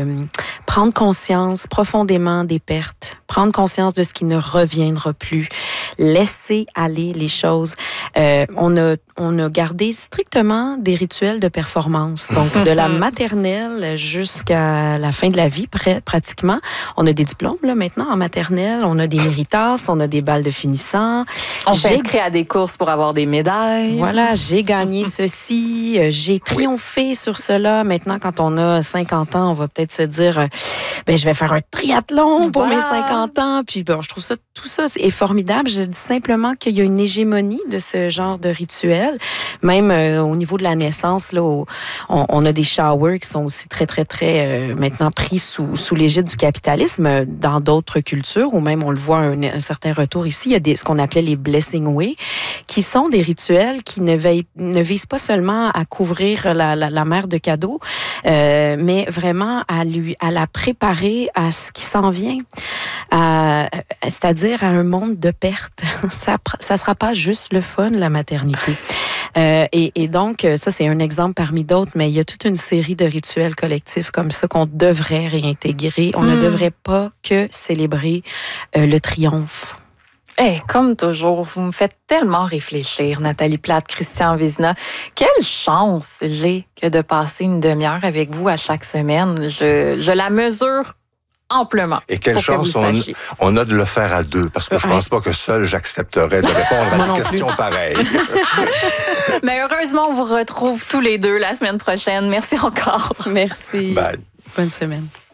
prendre conscience profondément des pertes, prendre conscience de ce qui ne reviendra plus, laisser aller les choses. On a gardé strictement des rituels de performance. Donc, de la maternelle jusqu'à la fin de la vie, pratiquement. On a des diplômes là, maintenant en maternelle. On a des méritas, on a des balles de finissants. On s'inscrit à des courses pour avoir des médailles. Voilà, j'ai gagné ceci, j'ai triomphé sur cela. Maintenant, quand on a 50 ans, on va peut-être se dire, je vais faire un triathlon pour mes 50 ans. Puis bon, je trouve ça, tout ça est formidable. Je dis simplement qu'il y a une hégémonie de ce genre de rituel. Même au niveau de la naissance, là, on a des showers qui sont aussi très, très, très maintenant pris sous l'égide du capitalisme. Dans d'autres cultures, ou même on le voit un certain retour ici, il y a ce qu'on appelait les blessing way, qui sont des rituels qui ne visent pas seulement à couvrir la mère de cadeaux, mais vraiment à la préparer à ce qui s'en vient, c'est-à-dire à un monde de pertes. Ça sera pas juste le fun, la maternité. Et donc, ça, c'est un exemple parmi d'autres, mais il y a toute une série de rituels collectifs comme ça qu'on devrait réintégrer. On ne devrait pas que célébrer le triomphe. Comme toujours, vous me faites tellement réfléchir, Nathalie Plate, Christian Vézina. Quelle chance j'ai que de passer une demi-heure avec vous à chaque semaine. Je la mesure amplement. Et quelle chance on a de le faire à deux, parce que je pense pas que seul j'accepterais de répondre à des questions pareilles. Mais heureusement, on vous retrouve tous les deux la semaine prochaine. Merci encore. Merci. Bye. Bonne semaine.